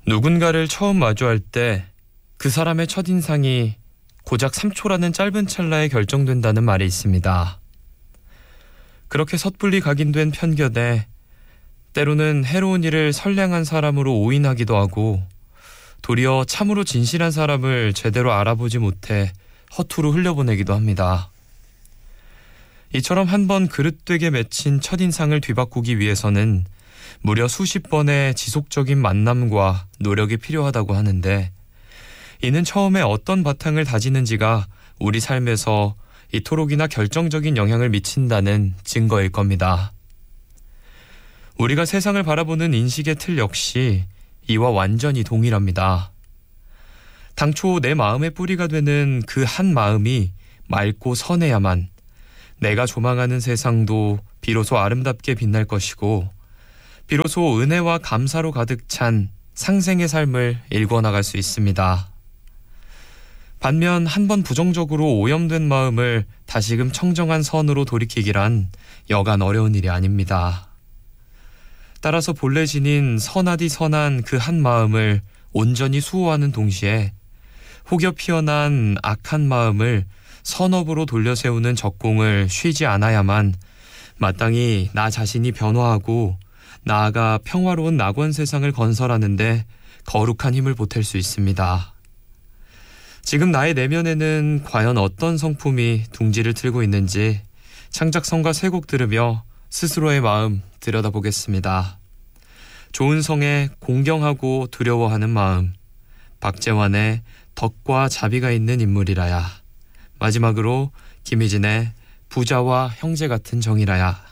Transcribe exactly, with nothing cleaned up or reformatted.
누군가를 처음 마주할 때 그 사람의 첫인상이 고작 삼 초라는 짧은 찰나에 결정된다는 말이 있습니다. 그렇게 섣불리 각인된 편견에 때로는 해로운 일을 선량한 사람으로 오인하기도 하고 도리어 참으로 진실한 사람을 제대로 알아보지 못해 허투루 흘려보내기도 합니다. 이처럼 한 번 그릇되게 맺힌 첫인상을 뒤바꾸기 위해서는 무려 수십 번의 지속적인 만남과 노력이 필요하다고 하는데, 이는 처음에 어떤 바탕을 다지는지가 우리 삶에서 이토록이나 결정적인 영향을 미친다는 증거일 겁니다. 우리가 세상을 바라보는 인식의 틀 역시 이와 완전히 동일합니다. 당초 내 마음의 뿌리가 되는 그 한 마음이 맑고 선해야만 내가 조망하는 세상도 비로소 아름답게 빛날 것이고, 비로소 은혜와 감사로 가득 찬 상생의 삶을 일궈나갈 수 있습니다. 반면 한 번 부정적으로 오염된 마음을 다시금 청정한 선으로 돌이키기란 여간 어려운 일이 아닙니다. 따라서 본래 지닌 선하디 선한 그 한 마음을 온전히 수호하는 동시에 혹여 피어난 악한 마음을 선업으로 돌려세우는 적공을 쉬지 않아야만 마땅히 나 자신이 변화하고 나아가 평화로운 낙원 세상을 건설하는데 거룩한 힘을 보탤 수 있습니다. 지금 나의 내면에는 과연 어떤 성품이 둥지를 틀고 있는지 창작성가 세 곡 들으며 스스로의 마음 들여다보겠습니다. 좋은 성에 공경하고 두려워하는 마음, 박재환의 덕과 자비가 있는 인물이라야, 마지막으로 김희진의 부자와 형제 같은 정이라야.